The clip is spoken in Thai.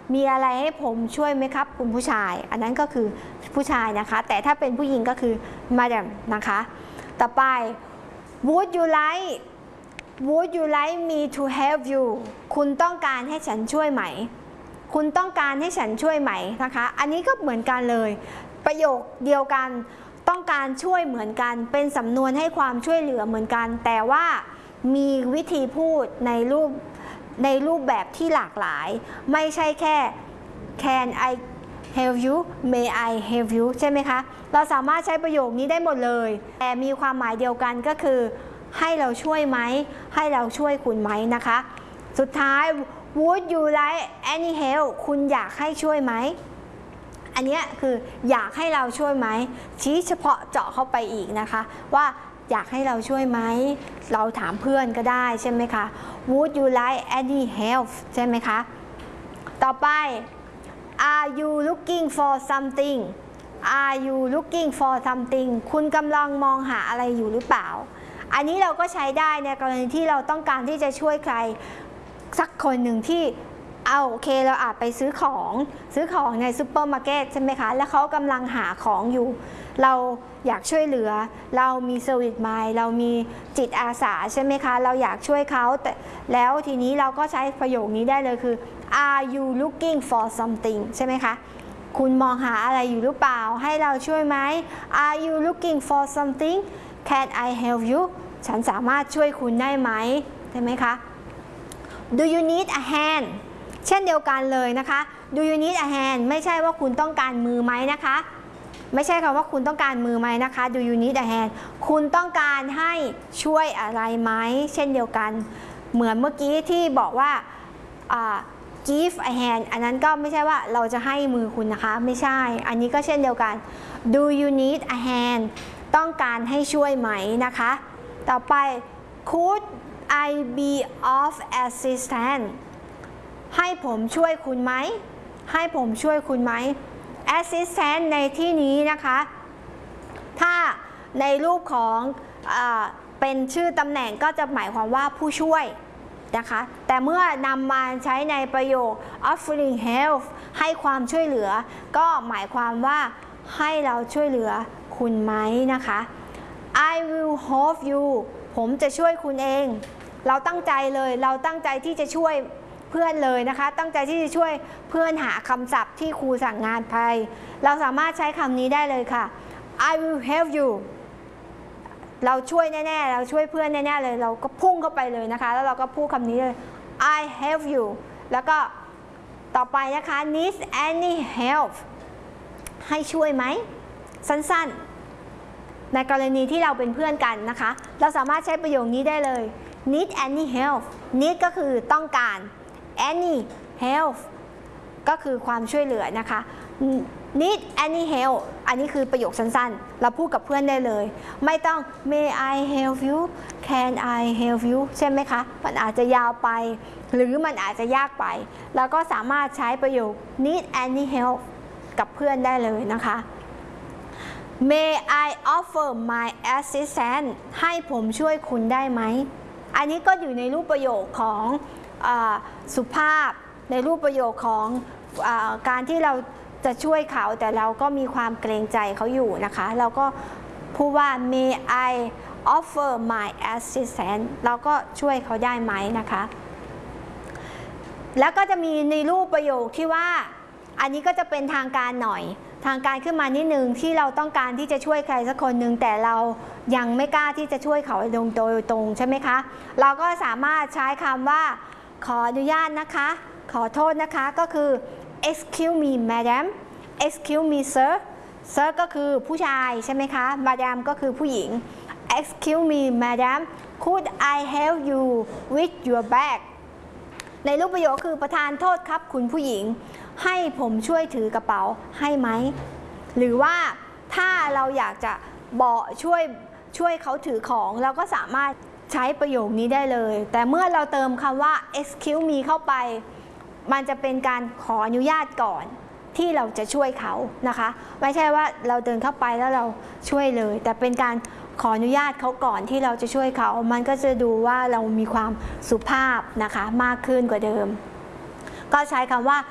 มีอะไรให้ผมช่วยไหมครับคุณผู้ชายอันนั้นก็คือผู้ชายนะคะแต่ถ้าเป็นผู้หญิงก็คือ madam นะคะต่อไป would you like me to help you คุณต้องการให้ฉันช่วยไหมคุณต้องการให้ฉันช่วยไหมนะคะอันนี้ก็เหมือนกันเลยประโยคเดียวกันต้องการช่วยเหมือนกันเป็นสำนวนให้ความช่วยเหลือเหมือนกันแต่ว่ามีวิธีพูดในรูปแบบที่หลากหลายไม่ใช่แค่ can I help you may I help you ใช่ไหมคะเราสามารถใช้ประโยคนี้ได้หมดเลยแต่มีความหมายเดียวกันก็คือให้เราช่วยไหมให้เราช่วยคุณไหมนะคะสุดท้าย would you like any help คุณอยากให้ช่วยไหมอันนี้คืออยากให้เราช่วยไหมชี้เฉพาะเจาะเข้าไปอีกนะคะว่าอยากให้เราช่วยไหมเราถามเพื่อนก็ได้ใช่ไหมคะ would you like any help ใช่ไหมคะต่อไป are you looking for something are you looking for something คุณกำลังมองหาอะไรอยู่หรือเปล่าอันนี้เราก็ใช้ได้ในกรณีที่เราต้องการที่จะช่วยใครสักคนหนึ่งที่โอเคเราอาจไปซื้อของในซูเปอร์มาร์เก็ตใช่ไหมคะแล้วเขากำลังหาของอยู่เราอยากช่วยเหลือเรามีเซอร์วิสมายเรามีจิตอาสาใช่ไหมคะเราอยากช่วยเขาแต่แล้วทีนี้เราก็ใช้ประโยคนี้ได้เลยคือ are you looking for something ใช่ไหมคะคุณมองหาอะไรอยู่หรือเปล่าให้เราช่วยไหม are you looking for something can I help you ฉันสามารถช่วยคุณได้ไหมใช่ไหมคะ do you need a hand เช่นเดียวกันเลยนะคะ do you need a hand ไม่ใช่ว่าคุณต้องการมือไหมนะคะไม่ใช่คำว่าคุณต้องการมือไหมนะคะ do you need a hand คุณต้องการให้ช่วยอะไรไหมเช่นเดียวกันเหมือนเมื่อกี้ที่บอกว่าgive a hand อันนั้นก็ไม่ใช่ว่าเราจะให้มือคุณนะคะไม่ใช่อันนี้ก็เช่นเดียวกัน do you need a hand ต้องการให้ช่วยไหมนะคะต่อไป could I be of assistance ให้ผมช่วยคุณไหมให้ผมช่วยคุณไหม assistant ในที่นี้นะคะถ้าในรูปของเป็นชื่อตำแหน่งก็จะหมายความว่าผู้ช่วยนะคะแต่เมื่อนำมาใช้ในประโยค offering help ให้ความช่วยเหลือก็หมายความว่าให้เราช่วยเหลือคุณไหมนะคะ I will help you ผมจะช่วยคุณเองเราตั้งใจเลยเราตั้งใจที่จะช่วยเพื่อนเลยนะคะตั้งใจที่จะช่วยเพื่อนหาคำศัพท์ที่ครูสั่งงานไปเราสามารถใช้คำนี้ได้เลยค่ะ I will help you เราช่วยแน่ๆเราช่วยเพื่อนแน่ๆเลยเราก็พุ่งเข้าไปเลยนะคะแล้วเราก็พูดคำนี้เลย I help you แล้วก็ต่อไปนะคะ need any help ให้ช่วยไหมสั้นๆในกรณีที่เราเป็นเพื่อนกันนะคะเราสามารถใช้ประโยคนี้ได้เลย need any help need ก็คือต้องการ any help ก็คือความช่วยเหลือนะคะ need any help อันนี้คือประโยคสั้นๆเราพูดกับเพื่อนได้เลยไม่ต้อง may I help you can I help you ใช่ไหมคะมันอาจจะยาวไปหรือมันอาจจะยากไปแล้วก็สามารถใช้ประโยค need any help กับเพื่อนได้เลยนะคะ may I offer my assistance ให้ผมช่วยคุณได้ไหมอันนี้ก็อยู่ในรูปประโยคของสุภาพในรูปประโยคของการที่เราจะช่วยเขาแต่เราก็มีความเกรงใจเขาอยู่นะคะเราก็พูดว่า may I offer my assistance เราก็ช่วยเขาได้ไหมนะคะแล้วก็จะมีในรูปประโยคที่ว่าอันนี้ก็จะเป็นทางการหน่อยทางการขึ้นมานิดนึงที่เราต้องการที่จะช่วยใครสักคนหนึ่งแต่เรายังไม่กล้าที่จะช่วยเขาโดยตรงใช่ไหมคะเราก็สามารถใช้คำว่าขออนุญาตนะคะขอโทษนะคะก็คือ excuse me madam excuse me sir sir ก็คือผู้ชายใช่ไหมคะ madam ก็คือผู้หญิง excuse me madam could I help you with your bag ในรูปประโยคคือประธานโทษครับคุณผู้หญิงให้ผมช่วยถือกระเป๋าให้ไหมหรือว่าถ้าเราอยากจะบอกช่วยเขาถือของเราก็สามารถใช้ประโยคนี้ได้เลยแต่เมื่อเราเติมคำว่า excuse me เข้าไปมันจะเป็นการขออนุญาตก่อนที่เราจะช่วยเขานะคะไม่ใช่ว่าเราเดินเข้าไปแล้วเราช่วยเลยแต่เป็นการขออนุญาตเขาก่อนที่เราจะช่วยเขามันก็จะดูว่าเรามีความสุภาพนะคะมากขึ้นกว่าเดิมก็ใช้คำว่า